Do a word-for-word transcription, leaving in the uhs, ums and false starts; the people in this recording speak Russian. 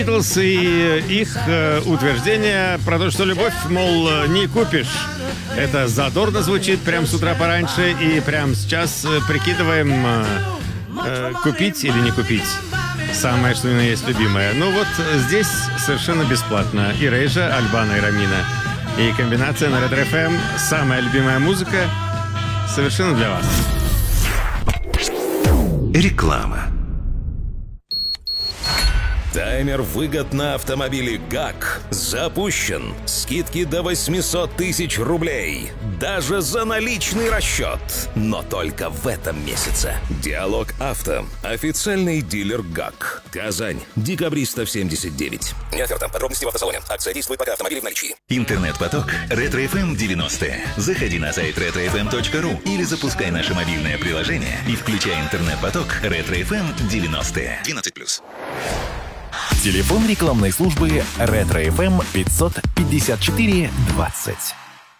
Битлз и их э, утверждение про то, что любовь, мол, не купишь. Это задорно звучит прямо с утра пораньше, и прямо сейчас э, прикидываем, э, э, купить или не купить. Самое, что ни на есть, любимое. Ну вот здесь совершенно бесплатно. И Рейжа, Альбана и Рамина. И комбинация на Ретро эф эм. Самая любимая музыка совершенно для вас. Реклама. Таймер выгод на автомобили ГАК запущен. Скидки до восемьсот тысяч рублей. Даже за наличный расчет. Но только в этом месяце. Диалог Авто. Официальный дилер ГАК. Казань. Декабристов семьдесят девять. Не оферта. Подробности в автосалоне. Акция действует, пока автомобили в наличии. Интернет-поток Ретро эф эм девяносто. Заходи на сайт ретро эф эм точка ру или запускай наше мобильное приложение и включай интернет-поток Ретро эф эм девяносто. двенадцать плюс. Телефон рекламной службы Ретро эф эм пятьсот пятьдесят четыре двадцать.